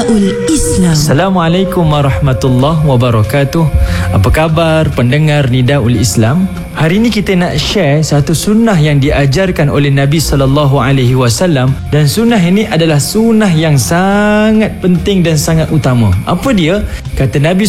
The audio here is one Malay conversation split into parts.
Nidaul Islam. Assalamualaikum warahmatullahi wabarakatuh. Apa khabar pendengar Nidaul Islam? Hari ini kita nak share satu sunnah yang diajarkan oleh Nabi SAW, dan sunnah ini adalah sunnah yang sangat penting dan sangat utama. Apa dia? Kata Nabi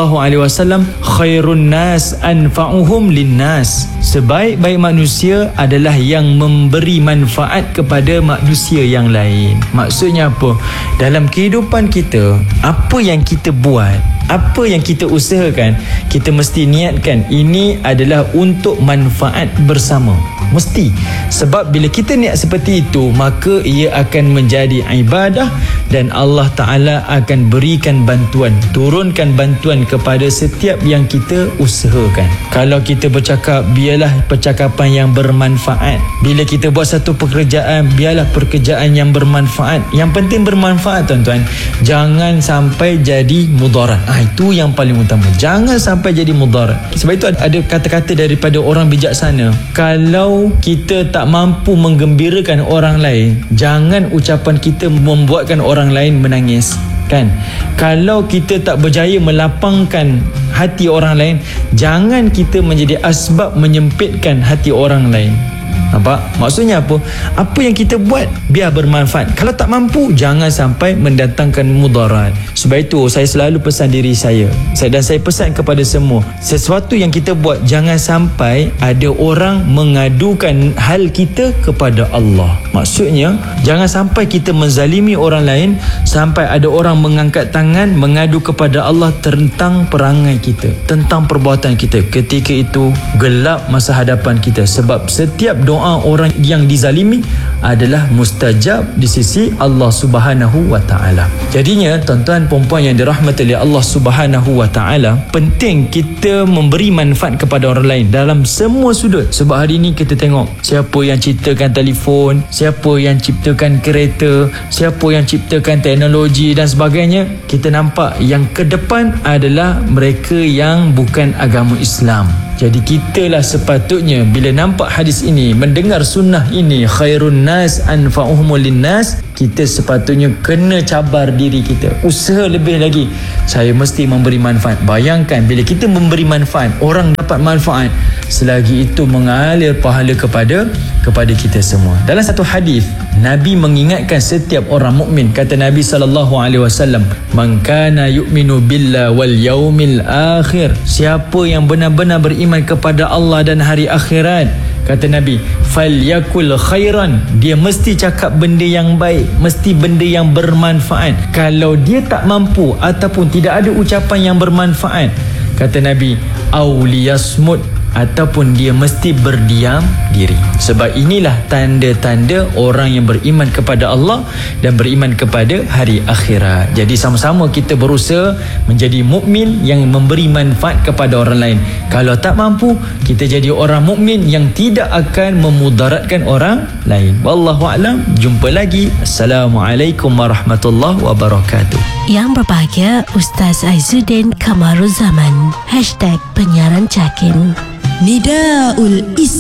SAW, khairun nas anfa'uhum linnas. Sebaik-baik manusia adalah yang memberi manfaat kepada manusia yang lain. Maksudnya apa? Dalam kehidupan kita, apa yang kita buat, apa yang kita usahakan, kita mesti niatkan ini adalah untuk manfaat bersama. Mesti. Sebab bila kita niat seperti itu, maka ia akan menjadi ibadah dan Allah Ta'ala akan berikan bantuan, turunkan bantuan kepada setiap yang kita usahakan. Kalau kita bercakap, biarlah percakapan yang bermanfaat. Bila kita buat satu pekerjaan, biarlah pekerjaan yang bermanfaat. Yang penting bermanfaat, tuan-tuan. Jangan sampai jadi mudarat. Itu yang paling utama. Jangan sampai jadi mudarat. Sebab itu ada kata-kata daripada orang bijaksana. Kalau kita tak mampu menggembirakan orang lain, jangan ucapan kita membuatkan orang lain menangis. Kan? Kalau kita tak berjaya melapangkan hati orang lain, jangan kita menjadi asbab menyempitkan hati orang lain. Nampak? Maksudnya apa? Apa yang kita buat biar bermanfaat. Kalau tak mampu, jangan sampai mendatangkan mudarat. Sebab itu saya selalu pesan diri saya, dan saya pesan kepada semua, sesuatu yang kita buat jangan sampai ada orang mengadukan hal kita kepada Allah. Maksudnya jangan sampai kita menzalimi orang lain sampai ada orang mengangkat tangan mengadu kepada Allah tentang perangai kita, tentang perbuatan kita. Ketika itu gelap masa hadapan kita, sebab setiap doa orang yang dizalimi adalah mustajab di sisi Allah Subhanahu wa Ta'ala. Jadinya tuan-tuan perempuan yang dirahmati oleh Allah Subhanahu wa Ta'ala, penting kita memberi manfaat kepada orang lain dalam semua sudut. Sebab hari ini kita tengok siapa yang ciptakan telefon, siapa yang ciptakan kereta, siapa yang ciptakan teknologi dan sebagainya. Kita nampak yang ke depan adalah mereka yang bukan agama Islam. Jadi kitalah sepatutnya bila nampak hadis ini, mendengar sunnah ini, khairun nas anfa'uhum linnas, kita sepatutnya kena cabar diri kita, usaha lebih lagi. Saya mesti memberi manfaat. Bayangkan bila kita memberi manfaat, orang dapat manfaat, selagi itu mengalir pahala kepada kita semua. Dalam satu hadis, Nabi mengingatkan setiap orang mukmin. Kata Nabi SAW, man kana yu'minu billah wal yaumil akhir, siapa yang benar-benar beriman kepada Allah dan hari akhirat, kata Nabi, falyakul khairan, dia mesti cakap benda yang baik, mesti benda yang bermanfaat. Kalau dia tak mampu ataupun tidak ada ucapan yang bermanfaat, kata Nabi, aw liyasmut, ataupun dia mesti berdiam diri. Sebab inilah tanda-tanda orang yang beriman kepada Allah dan beriman kepada hari akhirat. Jadi sama-sama kita berusaha menjadi mukmin yang memberi manfaat kepada orang lain. Kalau tak mampu, kita jadi orang mukmin yang tidak akan memudaratkan orang lain. Wallahu a'lam. Jumpa lagi. Assalamualaikum warahmatullahi wabarakatuh. Yang berbahagia Ustaz Aizuddin Kamaruzaman #penyiaran Jakim. Nidaul Islam.